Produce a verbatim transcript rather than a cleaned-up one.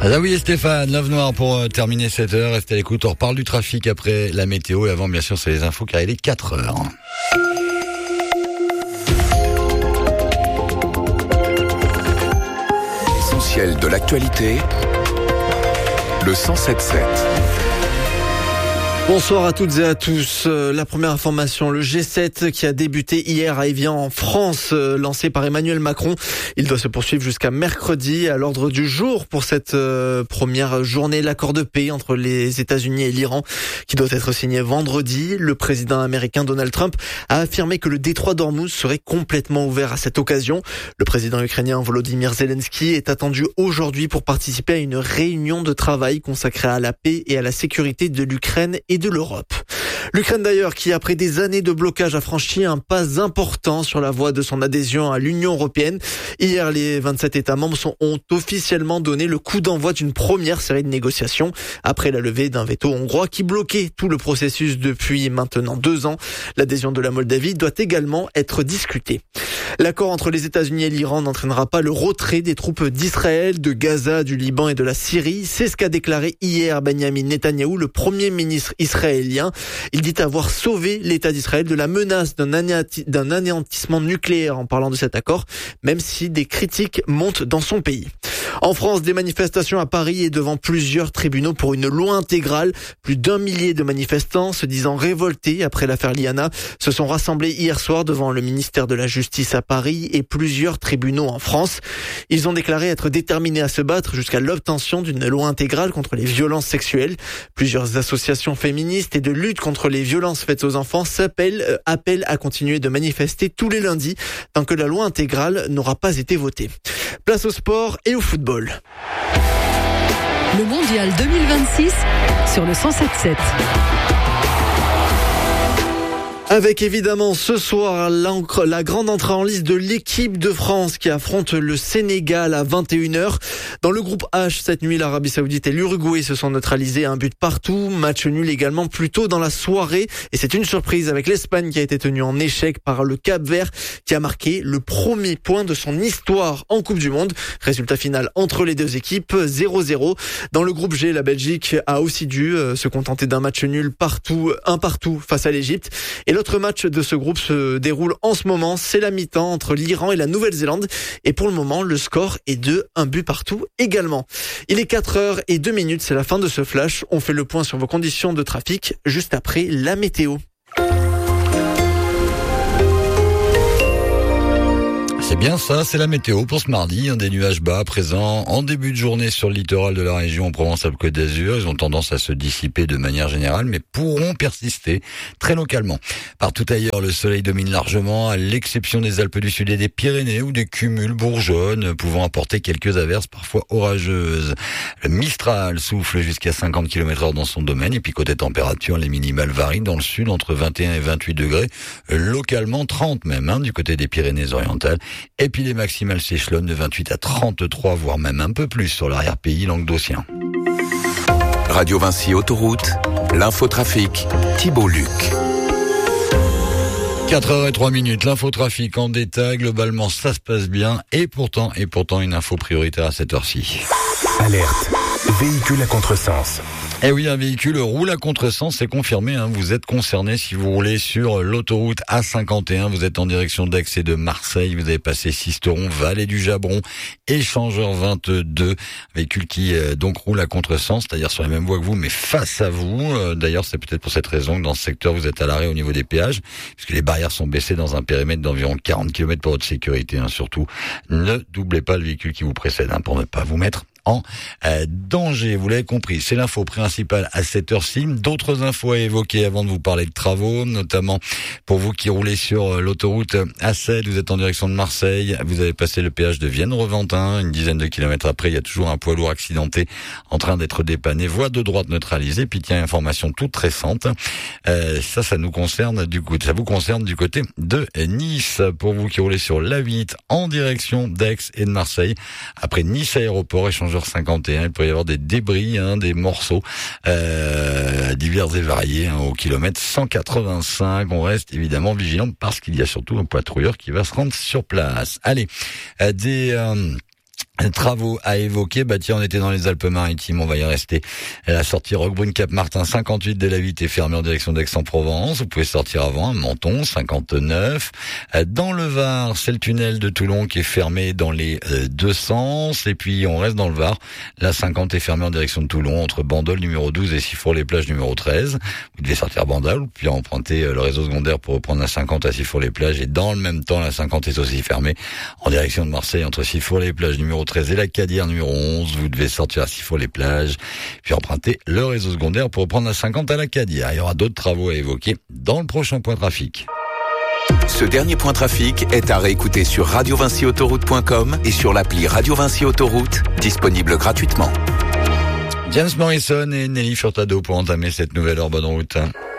Ah oui, Stéphane, Love Noir pour euh, terminer cette heure. Restez à l'écoute, on reparle du trafic après la météo et avant bien sûr c'est les infos car il est quatre heures. L'essentiel de l'actualité, le cent sept sept. Bonsoir à toutes et à tous. La première information, le G sept qui a débuté hier à Évian en France, lancé par Emmanuel Macron. Il doit se poursuivre jusqu'à mercredi. À l'ordre du jour pour cette première journée, l'accord de paix entre les États-Unis et l'Iran qui doit être signé vendredi. Le président américain Donald Trump a affirmé que le détroit d'Ormuz serait complètement ouvert à cette occasion. Le président ukrainien Volodymyr Zelensky est attendu aujourd'hui pour participer à une réunion de travail consacrée à la paix et à la sécurité de l'Ukraine et de l'Europe. L'Ukraine d'ailleurs qui, après des années de blocage, a franchi un pas important sur la voie de son adhésion à l'Union européenne. Hier, les vingt-sept États membres sont, ont officiellement donné le coup d'envoi d'une première série de négociations après la levée d'un veto hongrois qui bloquait tout le processus depuis maintenant deux ans. L'adhésion de la Moldavie doit également être discutée. L'accord entre les États-Unis et l'Iran n'entraînera pas le retrait des troupes d'Israël, de Gaza, du Liban et de la Syrie. C'est ce qu'a déclaré hier Benjamin Netanyahou, le premier ministre israélien. Il dit avoir sauvé l'État d'Israël de la menace d'un anéantissement nucléaire en parlant de cet accord, même si des critiques montent dans son pays. En France, des manifestations à Paris et devant plusieurs tribunaux pour une loi intégrale. Plus d'un millier de manifestants se disant révoltés après l'affaire Liana se sont rassemblés hier soir devant le ministère de la Justice à Paris et plusieurs tribunaux en France. Ils ont déclaré être déterminés à se battre jusqu'à l'obtention d'une loi intégrale contre les violences sexuelles. Plusieurs associations féministes et de lutte contre les violences faites aux enfants s'appellent, euh, appellent à continuer de manifester tous les lundis tant que la loi intégrale n'aura pas été votée. Place au sport et au football. Le mondial deux mille vingt-six sur le cent sept sept. Avec évidemment ce soir la grande entrée en liste de l'équipe de France qui affronte le Sénégal à vingt et une heures. Dans le groupe H, cette nuit, l'Arabie Saoudite et l'Uruguay se sont neutralisés à un but partout. Match nul également plus tôt dans la soirée. Et c'est une surprise avec l'Espagne qui a été tenue en échec par le Cap-Vert qui a marqué le premier point de son histoire en Coupe du Monde. Résultat final entre les deux équipes, zéro zéro. Dans le groupe G, la Belgique a aussi dû se contenter d'un match nul partout, un partout face à l'Égypte. Et l'autre match de ce groupe se déroule en ce moment, c'est la mi-temps entre l'Iran et la Nouvelle-Zélande. Et pour le moment, le score est de un but partout également. Il est quatre heures et deux minutes, c'est la fin de ce flash. On fait le point sur vos conditions de trafic juste après la météo. C'est bien ça, c'est la météo pour ce mardi. Des nuages bas présents en début de journée sur le littoral de la région en Provence-Alpes-Côte d'Azur. Ils ont tendance à se dissiper de manière générale, mais pourront persister très localement. Partout ailleurs, le soleil domine largement, à l'exception des Alpes du Sud et des Pyrénées, où des cumuls bourgeonnent, pouvant apporter quelques averses parfois orageuses. Le Mistral souffle jusqu'à cinquante kilomètres heure dans son domaine, et puis côté température, les minimales varient dans le sud entre vingt et un et vingt-huit degrés, localement trente même, hein, du côté des Pyrénées-Orientales. Et puis les maximales s'échelonnent de vingt-huit à trente-trois, voire même un peu plus sur l'arrière-pays languedocien. Radio Vinci Autoroute, l'infotrafic, Thibault Luc. quatre heures et trois minutes, l'infotrafic en détail, globalement ça se passe bien, et pourtant, et pourtant une info prioritaire à cette heure-ci. Alerte, véhicule à contresens. Eh oui, un véhicule roule à contresens, c'est confirmé, hein. Vous êtes concerné si vous roulez sur l'autoroute A cinquante et un, vous êtes en direction d'Aix et de Marseille, vous avez passé Sisteron, Vallée du Jabron, échangeur vingt-deux, véhicule qui euh, donc roule à contresens, c'est-à-dire sur la même voie que vous, mais face à vous. Euh, d'ailleurs, c'est peut-être pour cette raison que dans ce secteur, vous êtes à l'arrêt au niveau des péages, puisque les barrières sont baissées dans un périmètre d'environ quarante kilomètres pour votre sécurité, hein. Surtout, ne doublez pas le véhicule qui vous précède, hein, pour ne pas vous mettre en euh, danger. Vous l'avez compris, c'est l'info principale à cette heure-ci. D'autres infos à évoquer avant de vous parler de travaux, notamment pour vous qui roulez sur l'autoroute A sept, vous êtes en direction de Marseille, vous avez passé le péage de Vienne-Reventin, une dizaine de kilomètres après, il y a toujours un poids lourd accidenté en train d'être dépanné, voie de droite neutralisée. Puis tiens, information toute récente, euh, ça, ça nous concerne du coup, ça vous concerne du côté de Nice. Pour vous qui roulez sur l'A huit en direction d'Aix et de Marseille, après Nice Aéroport, échangeur cinquante et un, il peut y avoir des débris, hein, des morceaux euh, divers et variés, hein, au kilomètre cent quatre-vingt-cinq. On reste évidemment vigilant parce qu'il y a surtout un patrouilleur qui va se rendre sur place. Allez, euh, des... Euh, Travaux à évoquer, bah tiens, on était dans les Alpes-Maritimes, on va y rester. La sortie Roquebrune Cap-Martin cinquante-huit de la Vitte est fermée en direction d'Aix-en-Provence. Vous pouvez sortir avant, à Menton cinquante-neuf. Dans le Var, c'est le tunnel de Toulon qui est fermé dans les deux sens. Et puis on reste dans le Var. La cinquante est fermée en direction de Toulon entre Bandol numéro douze et Sifour-les-Plages numéro treize. Vous devez sortir à Bandol, puis emprunter le réseau secondaire pour reprendre la cinquante à Sifour-les-Plages. Et dans le même temps, la cinquante est aussi fermée en direction de Marseille entre Sifour-les-Plages numéro treize et la Cadière numéro onze. Vous devez sortir à Sifour-les-Plages, puis emprunter le réseau secondaire pour reprendre la cinquante à la Cadière. Il y aura d'autres travaux à évoquer dans le prochain point trafic. Ce dernier point trafic est à réécouter sur radio vinci autoroute point com et sur l'appli Radio Vinci Autoroute, disponible gratuitement. James Morrison et Nelly Furtado pour entamer cette nouvelle heure. Bonne route.